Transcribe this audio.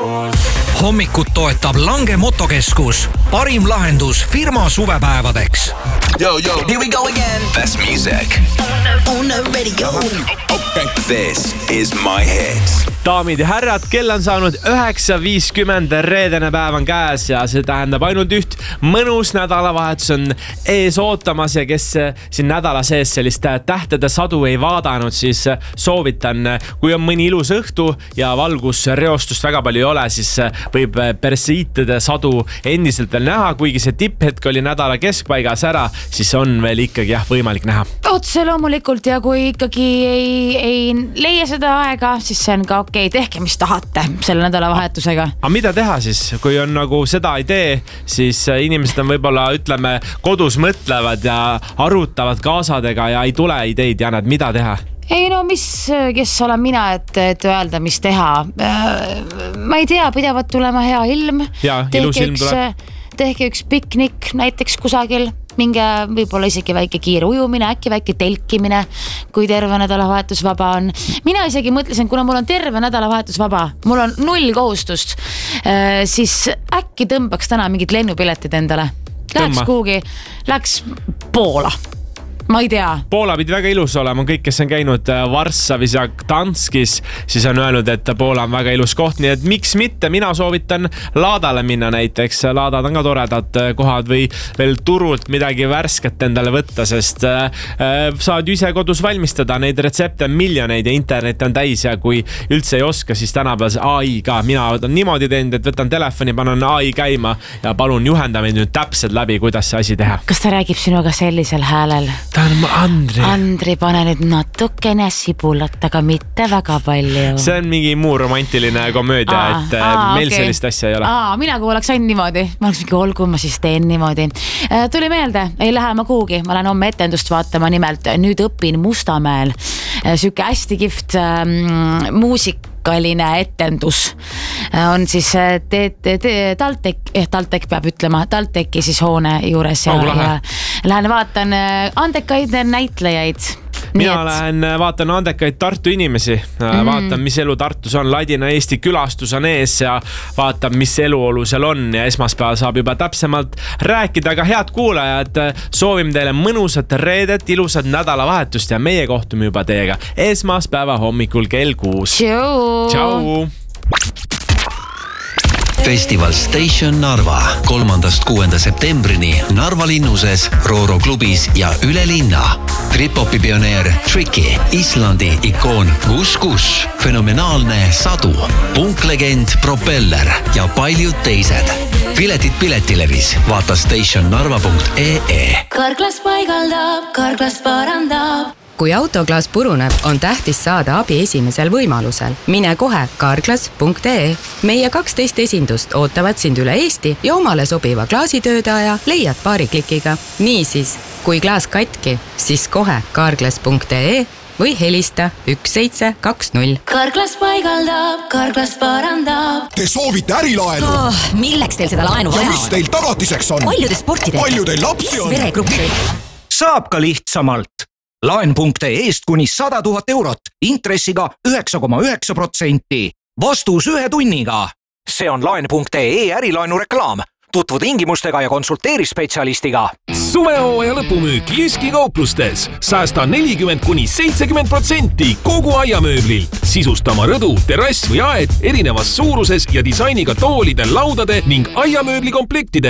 Hommikut toetab Lange Motokeskus. Parim lahendus firma suvepäevadeks. Yo, here we go again. Best music on the radio. Okay. This is my hits. Daamid ja härrad, kell on saanud 9.50, reedene päev on käes ja see tähendab ainult üht. Mõnus nädalavahetus on ees ootamas ja kes siin nädala sees sellist tähtede sadu ei vaadanud, siis soovitan, kui on mõni ilus õhtu ja valgusreostust väga palju ei ole, siis võib persiitide sadu endiselt veel näha, kuigi see tipphetk oli nädala keskpaigas ära, siis on veel ikkagi võimalik näha. Otse loomulikult ja kui ikkagi ei leia seda aega, siis see on ka okei, tehke mis tahate selle nädalavahetusega. Aga mida teha siis, kui on nagu seda ei tee, siis inimesed on võib-olla, ütleme, kodus mõtlevad ja arutavad kaasadega ja ei tule ideid ja nad, mida teha? Ei no kes olen mina, et öelda, mis teha. Ma ei tea, pidavat tulema hea ilm. Ja, ilus ilm tuleb. Tehke üks piknik näiteks kusagil, minge võib-olla isegi väike kiire ujumine, äkki väike telkimine, kui terve nädalavahetus vaba on. Mina isegi mõtlesin, kuna mul on terve nädalavahetus vaba, mul on 0 kohustust, siis äkki tõmbaks täna mingid lennupiletid endale. Läheks kuhugi, läheks Poola. Ma ei tea. Poola pidi väga ilus olema, kõik, kes on käinud Varssavis ja Gdanskis, siis on öelnud, et Poola on väga ilus koht, nii et miks mitte, mina soovitan Laadale minna näiteks, Laadad on ka toredad kohad või veel Turult midagi värsket endale võtta, sest saad ju ise kodus valmistada, neid retsepte on miljoneid ja internet on täis ja kui üldse ei oska, siis tänapäeval AI ka, mina olen niimoodi teinud, et võtan telefoni, panen AI käima ja palun juhenda meid nüüd täpselt läbi, kuidas see asi teha. Kas ta räägib sinuga sellisel häälel? Ta on Andri. Andri, pane nüüd natukene sibulat, aga mitte väga palju. See on mingi muu romantiline komöödia, et meil sellist asja ei ole. Mina kui oleks ainult niimoodi. Ma oleks mingi olgu, ma siis teen niimoodi. Tuli meelde, ei lähe ma kuhugi. Ma lähen homme etendust vaatama nimelt. Nüüd õpin Mustamäel. Süke hästi kift muusikaline etendus on siis Taltek peab ütlema, Talteki siis hoone juures ja lähen vaatan andekaid näitlejaid. Mina lähen vaatan andekaid Tartu inimesi, vaatan, mis elu Tartus on, Ladina-Eesti külastus on ees ja vaatan, mis eluolu seal on ja esmaspäeval saab juba täpsemalt rääkida, aga head kuulajad, soovime teile mõnusat reedet, ilusat nädalavahetust ja meie kohtume juba teiega esmaspäeva hommikul kell 6. Tšau! Festival Station Narva 3.–6. septembrini Narva linnuses, Rooro klubis ja üle linna. Trip-hopi pioneer Tricky, Islandi ikoon Kus, fenomenaalne Sadu, punklegend Propeller ja paljud teised. Piletid Piletilevis, vaata stationnarva.ee. Karklas paigaldab, karklas parandab. Kui autoklaas puruneb, on tähtis saada abi esimesel võimalusel. Mine kohe karklas.ee. Meie 12 esindust ootavad sind üle Eesti ja omale sobiva klaasitöödaja leiad paari klikiga. Niisiis, kui klaas katki, siis kohe karklas.ee või helista 1720. Karklas paigaldab, karklas parandab. Te soovite ärilaenu? Milleks teil seda laenu vaja on? Ja mis teil tagatiseks on? Paljude sportidega. Palju teil lapsi on? Veregruppi. Saab ka lihtsamalt. Laen.eest kuni 100 000 eurot, intressiga 9,9%. Vastus 1 tunniga. See on Laen.ee ärilaenu reklaam. Tutvu tingimustega ja konsulteeri spetsialistiga. Suvehooaja lõpumüük Jyski kauplustes. Säästa 40–70% kogu aiamööblilt. Sisustama rõdu, terrass või aed erinevas suuruses ja disainiga toolide, laudade ning aiamööbli komplektide